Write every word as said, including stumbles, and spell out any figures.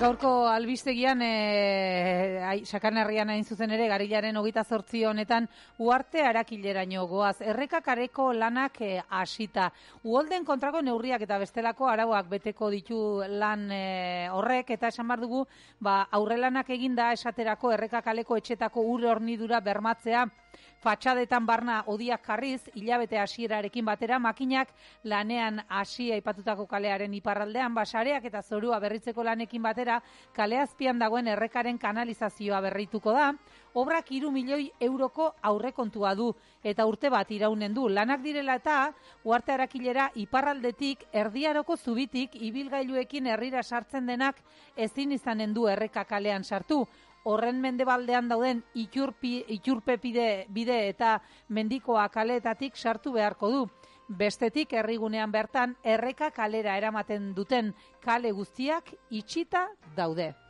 Gaurko albistegian, e, Sakanarrian hain zuzen ere, garilaren hogeita zortzi honetan, Uarte Arakileraino goaz. Errekakareko lanak e, hasita. Uholden kontrako neurriak eta bestelako arauak beteko ditu lan e, horrek, eta esan behar dugu, ba, aurrelanak eginda esaterako errekakaleko etxetako ur hornidura bermatzea, fatxadetan barna odiak jarriz, hilabete hasierarekin batera, makinak lanean hasi aipatutako kalearen iparraldean, basareak eta zorua berritzeko lanekin batera, kale azpian dagoen errekaren kanalizazioa berrituko da, obrak hiru milioi euroko aurrekontua du, eta urte bat iraunen du. Lanak direla eta, Uarte Arakilera iparraldetik, erdiaroko zubitik, ibilgailuekin herrira sartzen denak ezin izanen du erreka kalean sartu. Horren mendebaldean dauden iturpi, iturpepide bide eta mendikoa kaleetatik sartu beharko du. Bestetik herrigunean bertan erreka kalera eramaten duten kale guztiak itxita daude.